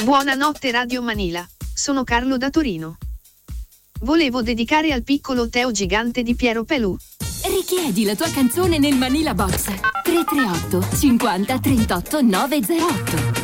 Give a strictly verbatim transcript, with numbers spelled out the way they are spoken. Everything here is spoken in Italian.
Buonanotte Radio Manila, sono Carlo da Torino. Volevo dedicare al piccolo Teo gigante di Piero Pelù. Richiedi la tua canzone nel Manila Box tre tre otto cinquanta trentotto novecentotto.